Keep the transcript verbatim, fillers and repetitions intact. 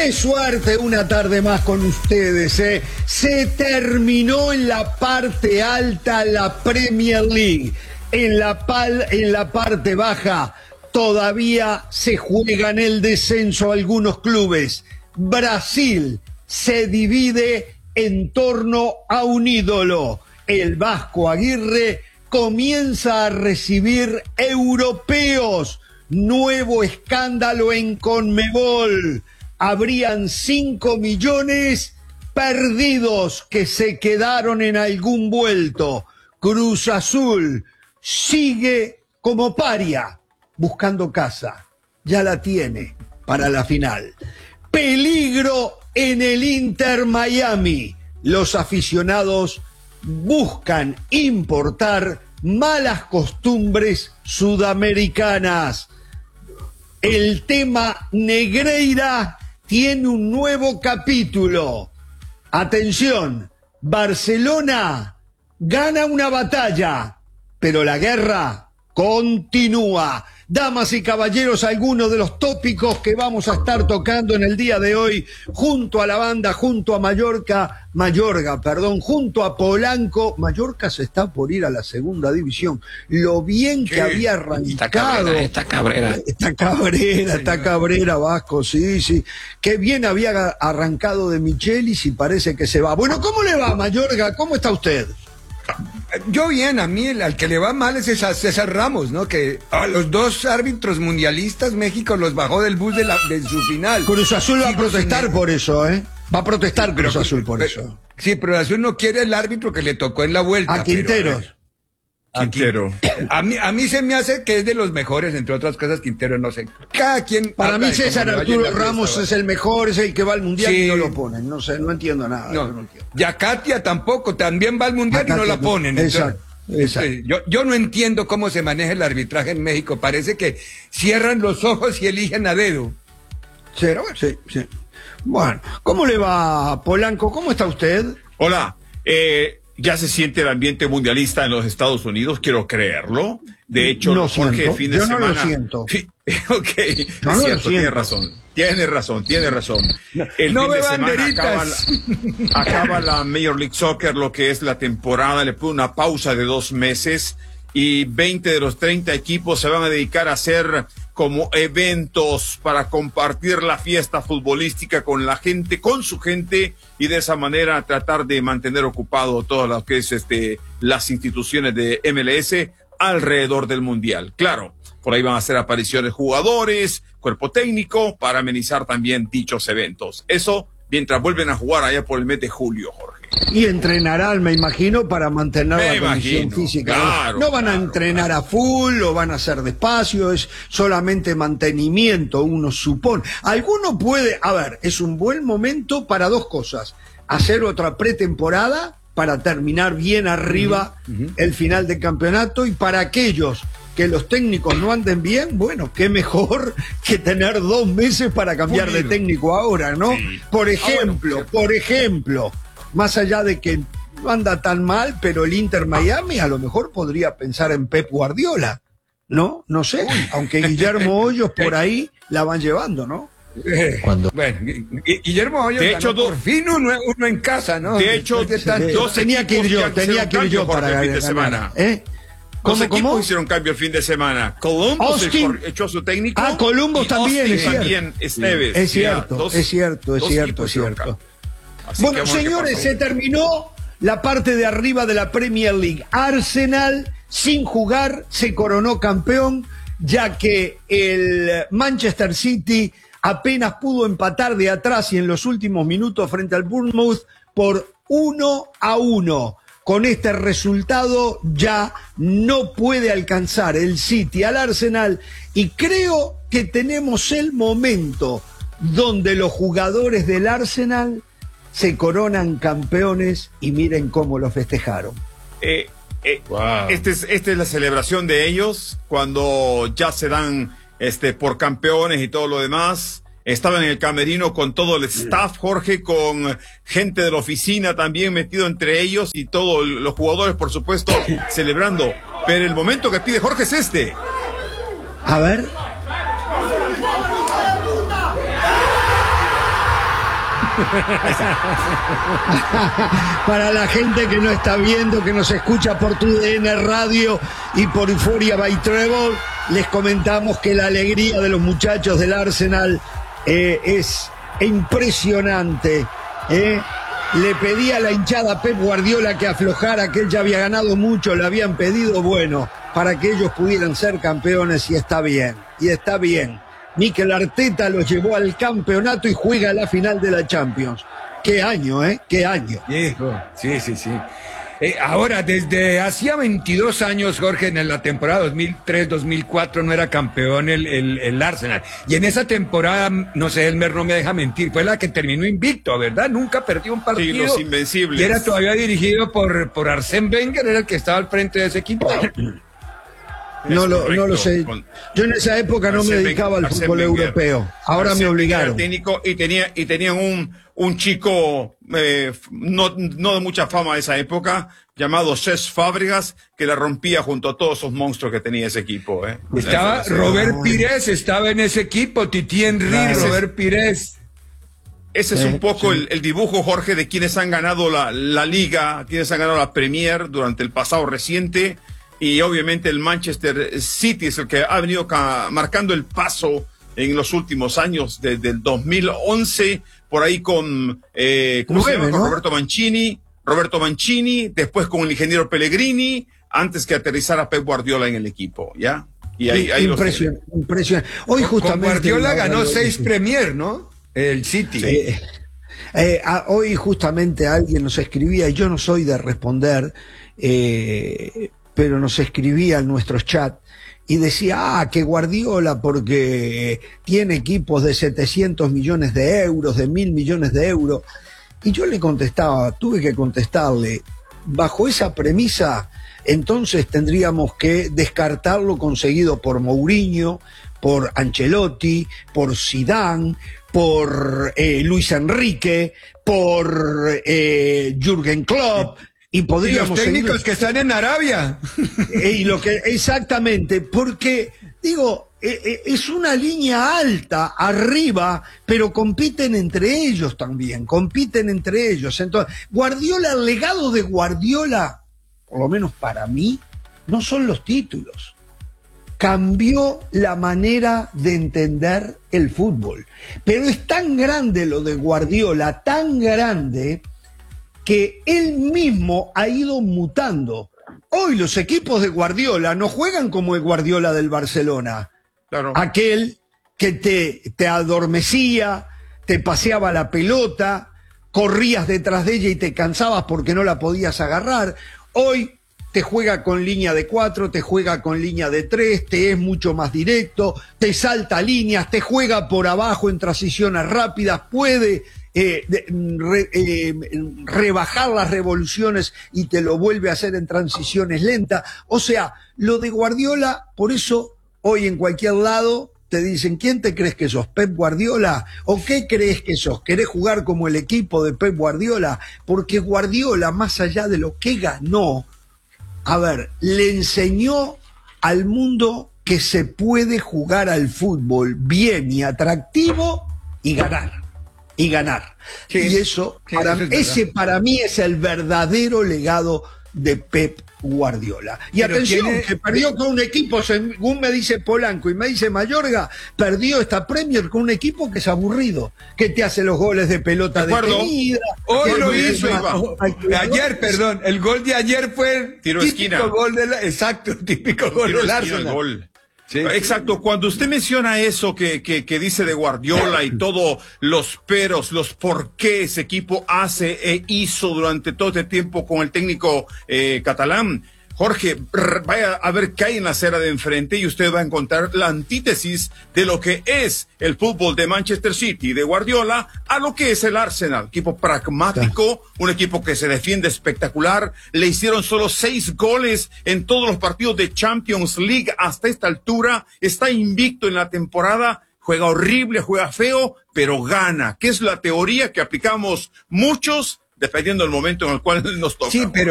Qué suerte una tarde más con ustedes, ¿eh? Se terminó en la parte alta la Premier League. En la, pal, en la parte baja todavía se juegan el descenso algunos clubes. Brasil se divide en torno a un ídolo. El Vasco Aguirre comienza a recibir europeos. Nuevo escándalo en Conmebol. Habrían cinco millones perdidos que se quedaron en algún vuelto. Cruz Azul sigue como paria, buscando casa. Ya la tiene para la final. Peligro en el Inter Miami. Los aficionados buscan importar malas costumbres sudamericanas. El tema Negreira tiene un nuevo capítulo. Atención, Barcelona gana una batalla, pero la guerra continúa. Damas y caballeros, algunos de los tópicos que vamos a estar tocando en el día de hoy, junto a la banda, junto a Mallorca, Mayorga, perdón, junto a Polanco. Mallorca se está por ir a la segunda división. Lo bien que sí, había arrancado. Está Cabrera, está Cabrera. Está Cabrera, Vasco, sí, sí. Qué bien había arrancado de Michelis y parece que se va. Bueno, ¿cómo le va, Mayorga? ¿Cómo está usted? Yo bien, a mí el, al que le va mal es César, César Ramos, ¿no? Que a los dos árbitros mundialistas México los bajó del bus de, la, de su final. Cruz Azul va sí, a protestar por eso, ¿eh? Va a protestar Cruz pero, Azul por pero, eso. Sí, pero Azul no quiere el árbitro que le tocó en la vuelta. A Quinteros. Pero, Quintero. A mí, a mí se me hace que es de los mejores, entre otras cosas, Quintero, no sé. Cada quien. Para mí César Arturo Ramos fiesta, es el mejor, es el que va al mundial sí. y no lo ponen. No sé, no entiendo nada. No, no entiendo. Y a Katia tampoco, también va al mundial Katia, y no la ponen. Exacto. Entonces, exacto. Yo, yo no entiendo cómo se maneja el arbitraje en México. Parece que cierran los ojos y eligen a dedo. ¿Cero? Sí, sí. Bueno, ¿cómo le va, Polanco? ¿Cómo está usted? Hola, eh. Ya se siente el ambiente mundialista en los Estados Unidos, quiero creerlo. De hecho, no Jorge, siento. fin de Yo semana. No lo siento. Ok, no es lo cierto, tiene siento. razón. Tiene razón, tiene razón. El no fin me de semana acaba banderitas. la, acaba la Major League Soccer, lo que es la temporada, le pone una pausa de dos meses y veinte de los treinta equipos se van a dedicar a hacer como eventos para compartir la fiesta futbolística con la gente, con su gente, y de esa manera tratar de mantener ocupado todo lo que es este las instituciones de M L S alrededor del mundial. Claro, por ahí van a hacer apariciones jugadores, cuerpo técnico, para amenizar también dichos eventos. Eso mientras vuelven a jugar allá por el mes de julio, Jorge. Y entrenarán, me imagino, para mantener me la condición imagino, física. claro, no van claro, a entrenar claro. a full, lo van a hacer despacio, es solamente mantenimiento, uno supone. Alguno puede, a ver, es un buen momento para dos cosas. Hacer otra pretemporada para terminar bien arriba uh-huh, uh-huh. el final del campeonato, y para aquellos que los técnicos no anden bien, bueno, qué mejor que tener dos meses para cambiar Pulido. de técnico ahora, ¿no? Sí. Por ejemplo, ah, bueno, por ejemplo, más allá de que no anda tan mal, pero el Inter Miami a lo mejor podría pensar en Pep Guardiola, ¿no? No sé, aunque Guillermo Hoyos por ahí la van llevando, ¿no? Cuando... Bueno, Guillermo Hoyos de hecho, por fin uno, uno en casa, ¿no? De hecho, de sí, dos tenía que ir yo, tenía que ir yo para el fin de semana. ¿Eh? Dos ¿Cómo, equipos cómo? hicieron cambio el fin de semana. Columbus echó su técnico. Ah, Columbus también, es cierto. También Esteves. Es cierto, dos, es cierto, es cierto, es cierto. Bueno, señores, se terminó la parte de arriba de la Premier League. Arsenal, sin jugar, se coronó campeón, ya que el Manchester City apenas pudo empatar de atrás y en los últimos minutos frente al Bournemouth por uno a uno. Con este resultado ya no puede alcanzar el City al Arsenal, y creo que tenemos el momento donde los jugadores del Arsenal se coronan campeones, y miren cómo lo festejaron. Eh, eh, wow. Esta es, esta es la celebración de ellos cuando ya se dan este, por campeones y todo lo demás. Estaban en el camerino con todo el staff, Jorge, con gente de la oficina también metido entre ellos, y todos los jugadores, por supuesto, celebrando. Pero el momento que pide Jorge es este. A ver. Para la gente que no está viendo, que nos escucha por tu D N Radio y por Euphoria by Trevor, les comentamos que la alegría de los muchachos del Arsenal eh, es impresionante. Eh. Le pedía a la hinchada a Pep Guardiola que aflojara, que él ya había ganado mucho, le habían pedido, bueno, para que ellos pudieran ser campeones, y está bien, y está bien. Mikel Arteta los llevó al campeonato y juega la final de la Champions. Qué año, ¿eh? Qué año. Hijo, sí, sí, sí. Eh, ahora, desde hacía veintidós años, Jorge, en la temporada dos mil tres dos mil cuatro no era campeón el, el, el Arsenal. Y en esa temporada, no sé, Elmer no me deja mentir, fue la que terminó invicto, ¿verdad? Nunca perdió un partido. Sí, los invencibles. Y era todavía dirigido por, por Arsène Wenger, era el que estaba al frente de ese equipo. No lo, no lo sé. Yo en esa época no me dedicaba al fútbol europeo. Ahora me obligaron. Técnico y tenía y tenían un un chico eh, no no de mucha fama de esa época llamado Cesc Fábregas, que la rompía junto a todos esos monstruos que tenía ese equipo. Eh. Estaba Robert Pires, estaba en ese equipo, Titi Henry, claro, Robert Pires. Ese es un poco sí. el, el dibujo, Jorge, de quienes han ganado la, la Liga, quienes han ganado la Premier durante el pasado reciente. Y obviamente el Manchester City es el que ha venido marcando el paso en los últimos años, desde el dos mil once, por ahí con, eh, ¿cómo Nueve, se llama? Con ¿no? Roberto Mancini, Roberto Mancini, después con el ingeniero Pellegrini, antes que aterrizara Pep Guardiola en el equipo, ¿ya? Y ahí, ahí impresionante, impresionante. Hoy justamente con Guardiola ganó seis Premier, ¿no? El City. Sí. Eh, a, hoy justamente alguien nos escribía, y yo no soy de responder, eh, pero nos escribía en nuestros chats y decía, ah, que Guardiola porque tiene equipos de setecientos millones de euros, de mil millones de euros. Y yo le contestaba, tuve que contestarle, bajo esa premisa, entonces tendríamos que descartar lo conseguido por Mourinho, por Ancelotti, por Zidane, por eh, Luis Enrique, por eh, Jürgen Klopp. Y podríamos y los técnicos seguir... que están en Arabia. Y lo que, exactamente, porque, digo, es una línea alta, arriba, pero compiten entre ellos también, compiten entre ellos. Entonces, Guardiola, el legado de Guardiola, por lo menos para mí, no son los títulos. Cambió la manera de entender el fútbol. Pero es tan grande lo de Guardiola, tan grande, que él mismo ha ido mutando. Hoy los equipos de Guardiola no juegan como el Guardiola del Barcelona. Claro. Aquel que te, te adormecía, te paseaba la pelota, corrías detrás de ella y te cansabas porque no la podías agarrar. Hoy te juega con línea de cuatro, te juega con línea de tres, te es mucho más directo, te salta líneas, te juega por abajo en transiciones rápidas, puede... Eh, de, re, eh, rebajar las revoluciones y te lo vuelve a hacer en transiciones lentas. O sea, lo de Guardiola, por eso hoy en cualquier lado te dicen, ¿quién te crees que sos? ¿Pep Guardiola? ¿O qué crees que sos? ¿Querés jugar como el equipo de Pep Guardiola? Porque Guardiola, más allá de lo que ganó, a ver, le enseñó al mundo que se puede jugar al fútbol bien y atractivo y ganar. Y ganar. Sí, y eso, sí, para, eso ese para mí es el verdadero legado de Pep Guardiola. Y pero atención, tiene... que perdió con un equipo, según me dice Polanco y me dice Mayorga, perdió esta Premier con un equipo que es aburrido, que te hace los goles de pelota de detenida. Hoy lo hizo, ayer, perdón, el gol de ayer fue el tiro típico esquina. Gol del, exacto, típico gol del Arsenal. Sí, exacto, sí. Cuando usted menciona eso que, que, que dice de Guardiola y todos los peros, los por qué ese equipo hace e hizo durante todo este tiempo con el técnico eh, catalán, Jorge, vaya a ver qué hay en la acera de enfrente y usted va a encontrar la antítesis de lo que es el fútbol de Manchester City, de Guardiola, a lo que es el Arsenal. Equipo pragmático, un equipo que se defiende espectacular. Le hicieron solo seis goles en todos los partidos de Champions League hasta esta altura. Está invicto en la temporada. Juega horrible, juega feo, pero gana. Que es la teoría que aplicamos muchos, dependiendo del momento en el cual nos toca. Sí, pero